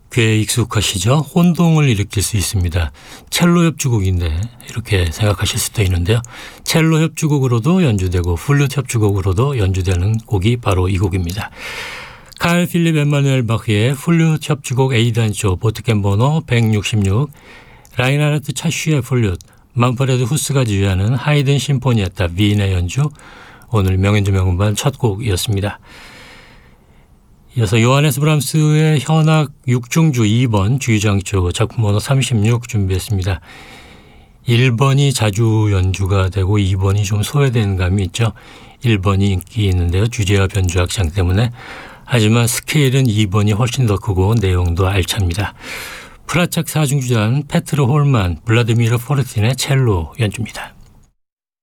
꽤 익숙하시죠? 혼동을 일으킬 수 있습니다. 첼로 협주곡인데 이렇게 생각하실 수도 있는데요. 첼로 협주곡으로도 연주되고 플루트 협주곡으로도 연주되는 곡이 바로 이 곡입니다. 칼 필립 엠마누엘 바흐의 플루트 협주곡 A단조 보트겐 번호 166, 라인하르트 차슈의 플루트, 만프레드 후스가 지휘하는 하이든 심포니에타 위인의 연주, 오늘 명연주 명음반 첫 곡이었습니다. 이어서 요하네스 브람스의 현악 6중주 2번 주의장조 작품 번호 36 준비했습니다. 1번이 자주 연주가 되고 2번이 좀 소외되는 감이 있죠. 1번이 인기 있는데요. 주제와 변주 악장 때문에. 하지만 스케일은 2번이 훨씬 더 크고 내용도 알찹니다. 프라착 4중주단 페트로 홀만, 블라디미르 포르틴의 첼로 연주입니다.